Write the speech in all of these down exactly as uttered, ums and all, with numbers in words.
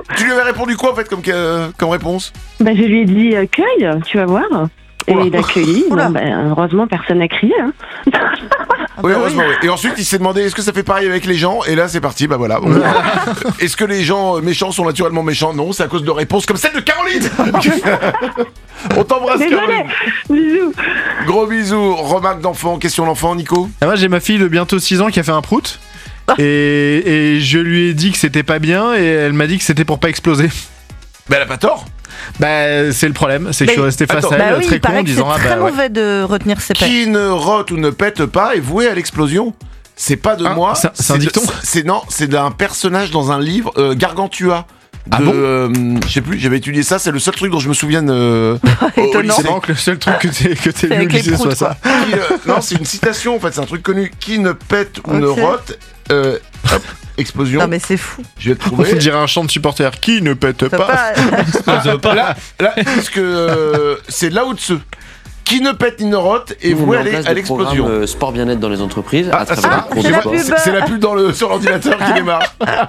Tu lui avais répondu quoi en fait comme, euh, comme réponse? Bah, je lui ai dit euh, cueille, tu vas voir. Et Oula. il a cueilli. Bon, bah, heureusement, personne n'a crié. Hein. Oui, heureusement, oui. Et ensuite, il s'est demandé est-ce que ça fait pareil avec les gens? Et là, c'est parti, bah voilà. Est-ce que les gens méchants sont naturellement méchants? Non, c'est à cause de réponses comme celle de Caroline. On t'embrasse, Désolée. Caroline. Bisous. Gros bisous. Remarque d'enfant, question d'enfant, Nico. Ah, moi j'ai ma fille de bientôt six ans qui a fait un prout. Et, et je lui ai dit que c'était pas bien et elle m'a dit que c'était pour pas exploser. Bah, elle a pas tort. Bah c'est le problème, c'est que Mais- je suis resté face Attends. à elle Bah oui, très il con paraît en que c'est disant ah très bah ouais. mauvais de retenir ses pets. Qui ne rote ou ne pète pas est voué à l'explosion. C'est pas de Ah, moi. c'est- c'est un de- dicton C'est non, c'est d'un personnage dans un livre, euh, Gargantua. De, Ah bon euh, je sais plus, j'avais étudié ça, c'est le seul truc dont je me souviens euh, au- au Étonnant. lycée. C'est marrant que le seul truc que t'es que t'es C'est lu au avec les lycée proutes, soit ça. Qui, euh, non, c'est une citation en fait, c'est un truc connu. Qui ne pète ou ne Ok. rote, euh, hop, explosion. Non mais c'est fou. Je vais te On trouver. dirait un chant de supporter qui ne pète T'as pas. pas- Là, là, parce que euh, c'est Lao Tzu. Qui ne pète ni ne rote est Nous, on voué met à en l'e- place à des programmes l'explosion. euh, sport bien-être dans les entreprises Ah, à ah, travers c'est- des cours c'est de la sport. pub. C'est c'est la pub dans le, sur l'ordinateur qui démarre.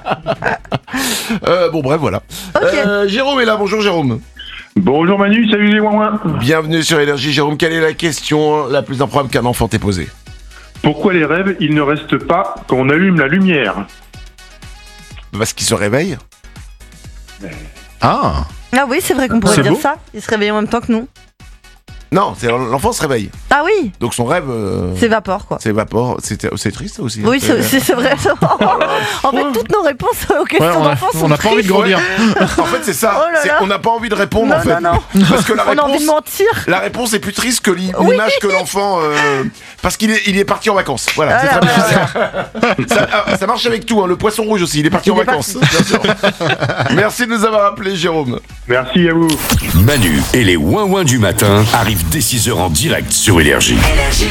Euh, bon, bref, voilà. Ok. Euh, Jérôme est là. Bonjour, Jérôme. Bonjour Manu, salut les ouin. Bienvenue sur Énergie. Jérôme, quelle est la question la plus improbable qu'un enfant t'ait posée? Pourquoi les rêves, ils ne restent pas quand on allume la lumière? Parce qu'il se réveille. Ah Ah oui, c'est vrai qu'on pourrait C'est dire beau. ça. Il se réveille en même temps que nous. Non, c'est l'enfant se réveille. Ah oui, Donc son rêve euh, s'évapore quoi. s'évapore. C'est c'est triste ça aussi. Oui, hein. c'est c'est- c'est vrai. En fait, toutes nos réponses aux Ouais, questions on a- d'enfants sont on n'a pas envie de tristes. grandir. En fait, c'est ça. Oh là C'est- là. on n'a pas envie de répondre Non, en fait. non, non. Parce que la On a envie de réponse, mentir. la réponse est plus triste que l'i- Oui. l'image que l'enfant. euh, parce qu'il est, il est parti en vacances. Voilà, c'est Voilà, très bien. Ça, ah, ça marche avec tout. Hein. Le poisson rouge aussi, il est parti Il en est vacances. Bien sûr. Merci de nous avoir appelé, Jérôme. Merci à vous. Manu et les ouin-ouin du matin arrivent dès six heures en direct sur Énergie.